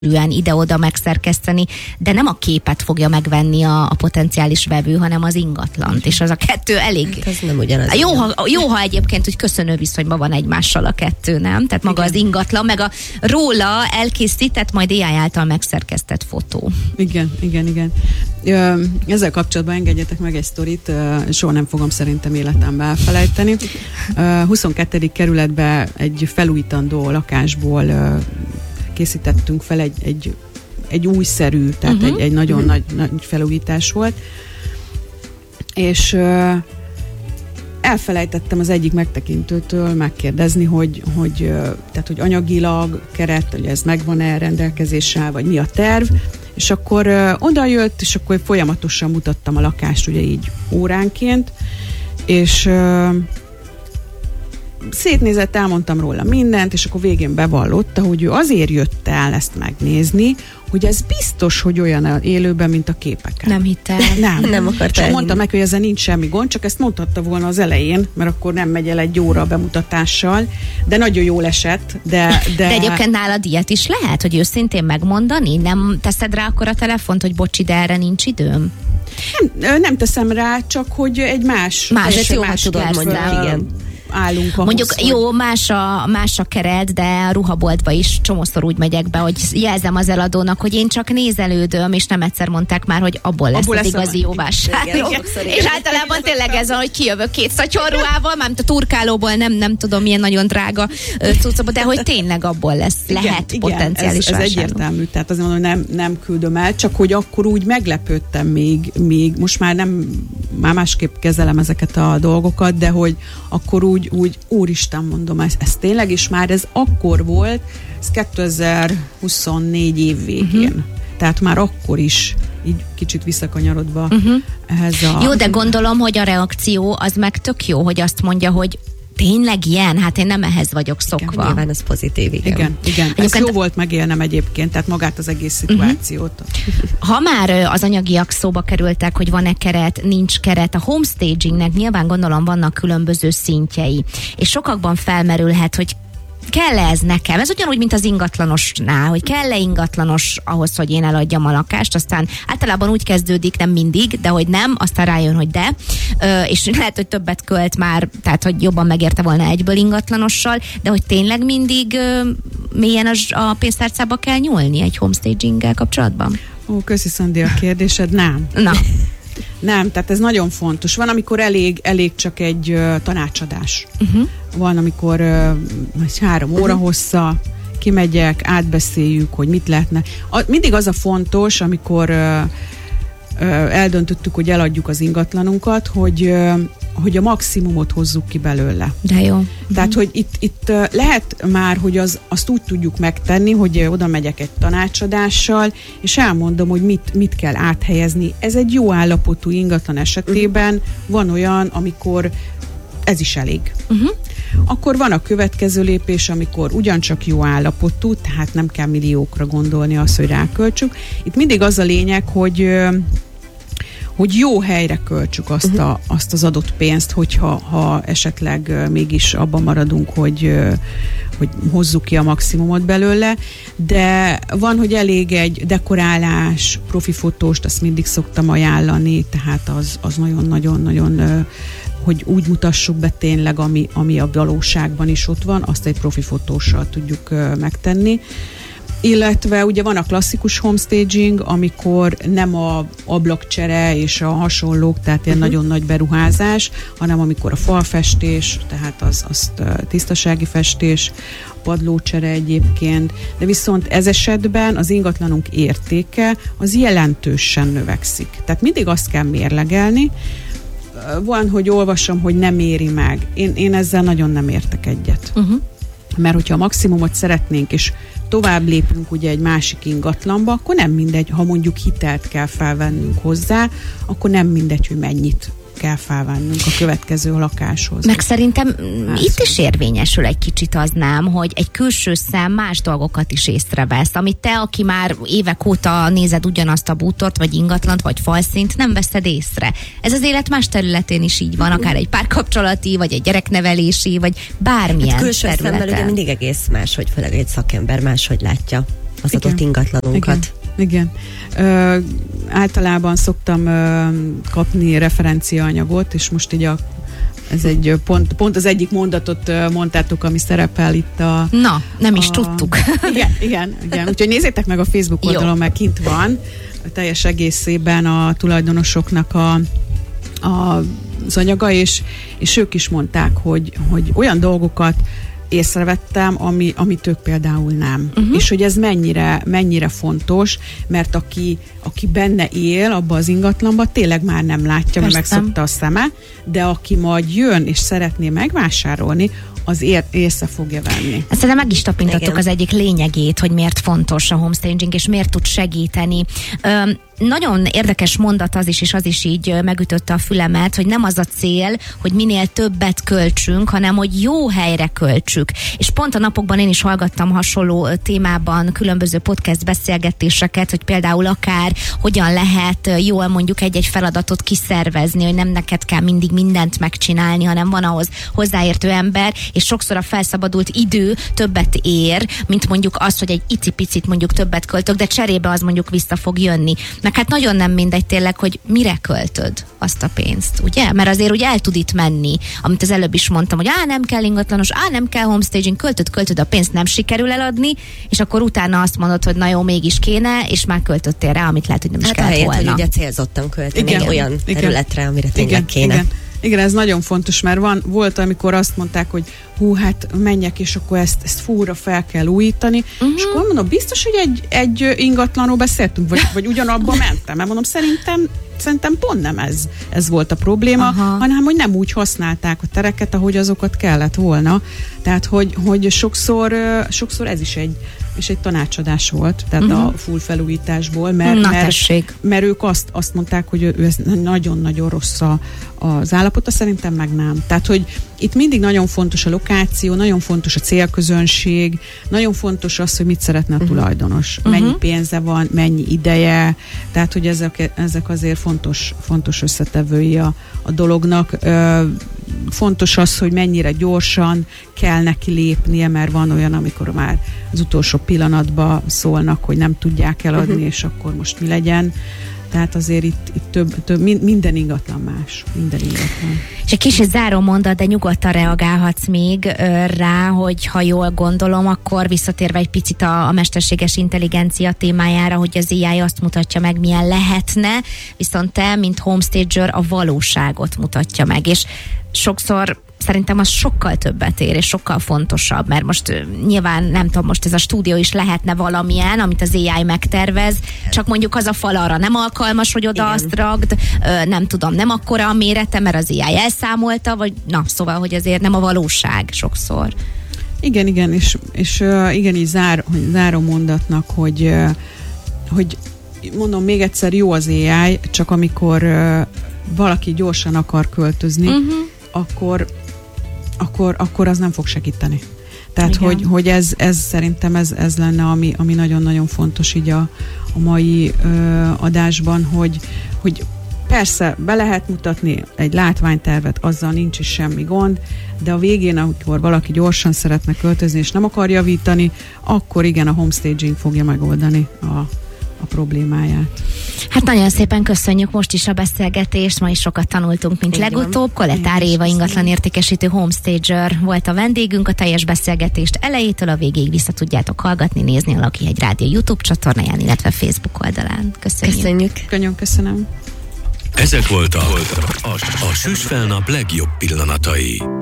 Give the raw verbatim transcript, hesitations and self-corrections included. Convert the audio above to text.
ide-oda megszerkeszteni, de nem a képet fogja megvenni a, a potenciális vevő, hanem az ingatlant, és az a kettő elég... Hát ez nem ugyanaz. Jó ha, jó, ha egyébként úgy köszönő viszonyban van egymással a kettő, nem? Tehát maga igen. Az ingatlan, meg a róla elkészített, majd á i által megszerkesztett fotó. Igen, igen, igen. Ezzel kapcsolatban engedjetek meg egy sztorit, soha nem fogom szerintem életemben elfelejteni. huszonkettedik kerületben egy felújítandó lakásból készítettünk fel egy, egy, egy újszerű, tehát uh-huh. egy, egy nagyon uh-huh. nagy, nagy felújítás volt. És uh, elfelejtettem az egyik megtekintőtől megkérdezni, hogy, hogy, uh, tehát, hogy anyagilag keret, hogy ez megvan-e rendelkezéssel, vagy mi a terv. És akkor uh, oda jött, és akkor folyamatosan mutattam a lakást, ugye így óránként, és uh, szétnézett, elmondtam róla mindent, és akkor végén bevallotta, hogy ő azért jött el ezt megnézni, hogy ez biztos, hogy olyan élőben, mint a képeken. Nem hitte. Nem, nem akarta. Csak mondtam neki, hogy ezzel nincs semmi gond, csak ezt mondhatta volna az elején, mert akkor nem megy el egy óra a bemutatással, de nagyon jól esett. De, de... de egyébként nálad ilyet is lehet, hogy őszintén megmondani? Nem teszed rá akkor a telefont, hogy bocsi, de erre nincs időm? Nem, nem teszem rá, csak hogy egy más... Más, jó, más tudod mondani, igen. állunk ahhoz, mondjuk hogy... jó, más a, más a keret, de a ruhaboltba is csomószor úgy megyek be, hogy jelzem az eladónak, hogy én csak nézelődöm, és nem egyszer mondták már, hogy abból lesz abból az lesz igazi jó vásárló. És általában igen, tényleg ez van, hogy kijövök két szatyorruhával, mármint a turkálóból, nem, nem tudom, milyen nagyon drága cuccokból, de hogy tényleg abból lesz, igen, lehet igen, potenciális ez, ez egyértelmű, tehát azért mondom, hogy nem, nem küldöm el, csak hogy akkor úgy meglepődtem még, még most már nem, már másképp kezelem ezeket a dolgokat, de hogy akkor úgy Úgy, úgy, úristen mondom, ez, ez tényleg, és már ez akkor volt, ez kétezer-huszonnégy év végén. Uh-huh. Tehát már akkor is így kicsit visszakanyarodva uh-huh. ehhez a... Jó, de gondolom, hogy a reakció az meg tök jó, hogy azt mondja, hogy tényleg ilyen? Hát én nem ehhez vagyok szokva. Igen, nyilván ez pozitív, igen. Igen, igen. Ez jó volt megélnem egyébként, tehát magát az egész szituációt. Uh-huh. Ha már az anyagiak szóba kerültek, hogy van-e keret, nincs keret, a homestagingnek nyilván gondolom vannak különböző szintjei, és sokakban felmerülhet, hogy kell-e ez nekem? Ez ugyanúgy, mint az ingatlanosnál, hogy kell-e ingatlanos ahhoz, hogy én eladjam a lakást, aztán általában úgy kezdődik, nem mindig, de hogy nem, aztán rájön, hogy de, Ö, és lehet, hogy többet költ már, tehát, hogy jobban megérte volna egyből ingatlanossal, de hogy tényleg mindig ö, mélyen a, a pénztárcába kell nyúlni egy homestaginggel kapcsolatban? Ó, köszi, Szandi, a kérdésed, nem. Na. Nem, tehát ez nagyon fontos. Van, amikor elég, elég csak egy uh, tanácsadás. Uh-huh. Van, amikor uh, egy három óra uh-huh. hossza, kimegyek, átbeszéljük, hogy mit lehetne. A, mindig az a fontos, amikor uh, uh, eldöntöttük, hogy eladjuk az ingatlanunkat, hogy uh, hogy a maximumot hozzuk ki belőle. De jó. Tehát, uh-huh. hogy itt, itt lehet már, hogy az, azt úgy tudjuk megtenni, hogy oda megyek egy tanácsadással, és elmondom, hogy mit, mit kell áthelyezni. Ez egy jó állapotú ingatlan esetében uh-huh. van olyan, amikor ez is elég. Uh-huh. Akkor van a következő lépés, amikor ugyancsak jó állapotú, tehát nem kell milliókra gondolni azt, hogy ráköltsük. Itt mindig az a lényeg, hogy hogy jó helyre költsük azt, uh-huh. a, azt az adott pénzt, hogyha ha esetleg uh, mégis abban maradunk, hogy, uh, hogy hozzuk ki a maximumot belőle, de van, hogy elég egy dekorálás, profi fotóst, azt mindig szoktam ajánlani, tehát az, az nagyon-nagyon-nagyon, uh, hogy úgy mutassuk be tényleg, ami, ami a valóságban is ott van, azt egy profi fotóssal tudjuk uh, megtenni. Illetve ugye van a klasszikus homestaging, amikor nem a ablakcsere és a hasonlók, tehát ilyen uh-huh. nagyon nagy beruházás, hanem amikor a falfestés, tehát az, azt tisztasági festés, padlócsere egyébként, de viszont ez esetben az ingatlanunk értéke az jelentősen növekszik. Tehát mindig azt kell mérlegelni. Van, hogy olvasom, hogy nem éri meg. Én, én ezzel nagyon nem értek egyet. Uh-huh. Mert hogyha a maximumot szeretnénk, és tovább lépünk ugye egy másik ingatlanba, akkor nem mindegy, ha mondjuk hitelt kell felvennünk hozzá, akkor nem mindegy, hogy mennyit kell felvennünk a következő lakáshoz. Meg szerintem Házhoz. Itt is érvényesül egy kicsit az nem, hogy egy külső szem más dolgokat is észrevesz, amit te, aki már évek óta nézed ugyanazt a bútort, vagy ingatlant, vagy falszint, nem veszed észre. Ez az élet más területén is így van, akár egy párkapcsolati, vagy egy gyereknevelési, vagy bármilyen hát külső területen. szemmel ugye mindig egész más, hogy főleg egy szakember máshogy látja. az Igen. adott ingatlanunkat. Igen. Igen. Ö, általában szoktam ö, kapni referenciaanyagot, és most így a ez egy pont, pont az egyik mondatot mondtátok, ami szerepel itt a... Na, nem is a, tudtuk. Igen, igen, igen. Úgyhogy nézzétek meg a Facebook oldalon, mert kint van a teljes egészében a tulajdonosoknak a, a, az anyaga, és, és ők is mondták, hogy, hogy olyan dolgokat észrevettem, ami, amit ők például nem. Uh-huh. És hogy ez mennyire, mennyire fontos, mert aki, aki benne él abba az ingatlanba, tényleg már nem látja, mert megszokta a szeme, de aki majd jön és szeretné megvásárolni, az ér, észre fogja venni. Szerintem meg is tapintottuk Igen. az egyik lényegét, hogy miért fontos a homestaging, és miért tud segíteni. Ö, nagyon érdekes mondat az is, és az is így megütötte a fülemet, hogy nem az a cél, hogy minél többet költsünk, hanem hogy jó helyre költsük. És pont a napokban én is hallgattam hasonló témában különböző podcast beszélgetéseket, hogy például akár hogyan lehet jól mondjuk egy-egy feladatot kiszervezni, hogy nem neked kell mindig mindent megcsinálni, hanem van ahhoz hozzáértő ember, és sokszor a felszabadult idő többet ér, mint mondjuk az, hogy egy icipicit mondjuk többet költök, de cserébe az mondjuk vissza fog jönni. Meg hát nagyon nem mindegy tényleg, hogy mire költöd azt a pénzt, ugye? Mert azért ugye el tud itt menni, amit az előbb is mondtam, hogy á, nem kell ingatlanos, á, nem kell homestaging, költöd, költöd, a pénzt nem sikerül eladni, és akkor utána azt mondod, hogy na jó, mégis kéne, és már költöttél rá, amit lehet, hogy nem is Hát kellett ahelyett, volna. hogy ugye célzottan költeni Igen. olyan Igen. területre, amire tényleg Igen, kéne. igen. Igen, ez nagyon fontos, mert van, volt, amikor azt mondták, hogy hú, hát menjek, és akkor ezt, ezt fúra fel kell újítani, uh-huh. és akkor mondom, biztos, hogy egy, egy ingatlanról beszéltünk, vagy, vagy ugyanabba mentem, mert mondom, szerintem, szerintem pont nem ez, ez volt a probléma, Aha. hanem, hogy nem úgy használták a tereket, ahogy azokat kellett volna. Tehát, hogy, hogy sokszor, sokszor ez is egy, és egy tanácsadás volt, tehát uh-huh. a full felújításból, mert, mert, mert ők azt, azt mondták, hogy ő, ő ez nagyon-nagyon rossz a, az állapota, szerintem meg nem. Tehát, hogy itt mindig nagyon fontos a lokáció, nagyon fontos a célközönség, nagyon fontos az, hogy mit szeretne a uh-huh. tulajdonos, uh-huh. mennyi pénze van, mennyi ideje, tehát, hogy ezek, ezek azért fontos, fontos összetevői a, a dolognak. Ö, fontos az, hogy mennyire gyorsan kell neki lépnie, mert van olyan, amikor már az utolsó pillanatban szólnak, hogy nem tudják eladni, uh-huh. és akkor most mi legyen. Tehát azért itt, itt több, több, minden ingatlan más. Minden ingatlan. És egy kicsit záró mondat, de nyugodtan reagálhatsz még ö, rá, hogy ha jól gondolom, akkor visszatérve egy picit a, a mesterséges intelligencia témájára, hogy az á i azt mutatja meg, milyen lehetne, viszont te, mint homestager, a valóságot mutatja meg, és sokszor szerintem az sokkal többet ér, és sokkal fontosabb, mert most uh, nyilván nem tudom, most ez a stúdió is lehetne valamilyen, amit az á i megtervez, csak mondjuk az a fal arra nem alkalmas, hogy oda Igen. azt ragd, uh, nem tudom, nem akkora a mérete, mert az á i elszámolta, vagy na, szóval, hogy azért nem a valóság sokszor. Igen, igen, és, és uh, igen, így zár, hogy záró mondatnak, hogy, uh, hogy mondom még egyszer, jó az á i, csak amikor uh, valaki gyorsan akar költözni, uh-huh. akkor Akkor, akkor az nem fog segíteni. Tehát, Igen. hogy, hogy ez, ez szerintem ez, ez lenne, ami, ami nagyon-nagyon fontos így a, a mai ö, adásban, hogy, hogy persze be lehet mutatni egy látványtervet, azzal nincs is semmi gond, de a végén, amikor valaki gyorsan szeretne költözni és nem akar javítani, akkor igen, a homestaging fogja megoldani a, a problémáját. Hát nagyon szépen köszönjük most is a beszélgetést, ma is sokat tanultunk, mint Igen. legutóbb. Koletár Éva ingatlan értékesítő homestager volt a vendégünk, a teljes beszélgetést elejétől a végéig vissza tudjátok hallgatni, nézni a Lakihegy Rádió YouTube csatornáján, illetve Facebook oldalán. Köszönjük. Köszönjük. Köszönjük, köszönöm. Ezek voltak a, a, a Süsfelnap legjobb pillanatai.